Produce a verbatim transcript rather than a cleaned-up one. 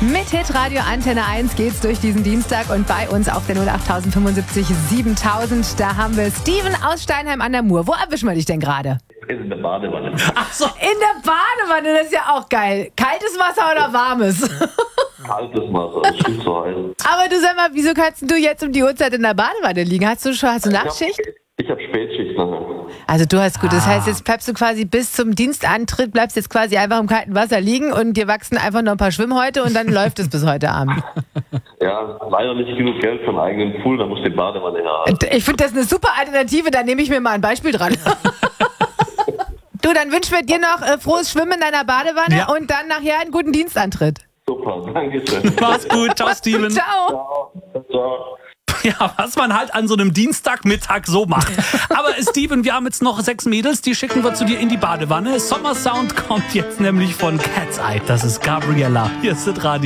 Mit Hitradio Antenne eins geht's durch diesen Dienstag und bei uns auf der null acht fünfundsiebzig siebentausend, da haben wir Steven aus Steinheim an der Mur. Wo erwischen wir dich denn gerade? In der Badewanne. Ach so. In der Badewanne, das ist ja auch geil. Kaltes Wasser oder warmes? Kaltes Wasser, ist viel zu heiß. Aber du sag mal, wieso kannst du jetzt um die Uhrzeit in der Badewanne liegen? Hast du schon, hast du Nachtschicht? Ich habe hab Spätschicht nachher. Also du hast gut, das heißt, jetzt bleibst du quasi bis zum Dienstantritt, bleibst jetzt quasi einfach im kalten Wasser liegen und dir wachsen einfach noch ein paar Schwimmhäute und dann läuft es bis heute Abend. Ja, leider nicht genug Geld für einen eigenen Pool, da muss die Badewanne her. Ich finde das eine super Alternative, da nehme ich mir mal ein Beispiel dran. Du, dann wünschen wir dir noch äh, frohes Schwimmen in deiner Badewanne Ja. und dann nachher einen guten Dienstantritt. Super, danke schön. Mach's gut, ciao Steven. Ciao. Ciao. Ciao. Ja, was man halt an so einem Dienstagmittag so macht. Aber Steven, wir haben jetzt noch sechs Mädels, die schicken wir zu dir in die Badewanne. Sommersound kommt jetzt nämlich von Cat's Eye. Das ist Gabriella. Hier ist das Radio.